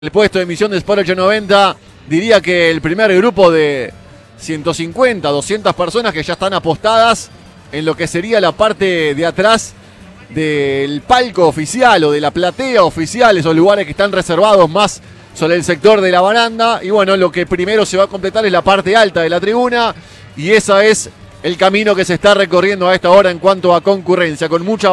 El puesto de emisión de Sport 890, diría que el primer grupo de 150, 200 personas que ya están apostadas en lo que sería la parte de atrás del palco oficial o de la platea oficial, esos lugares que están reservados más sobre el sector de la baranda. Y bueno, lo que primero se va a completar es la parte alta de la tribuna y ese es el camino que se está recorriendo a esta hora en cuanto a concurrencia, con mucha